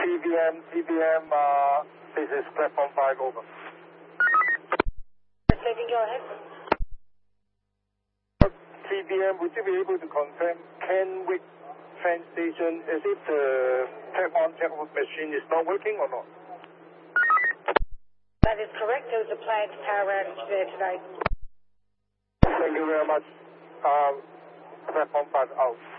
TBM, this is platform 5, over. Taking go ahead. TBM, would you be able to confirm Kenwick train station, is it the tap-on, tap-off machine is not working or not? That is correct. There was a planned power outage there today. Thank you very much. Platform 5 out.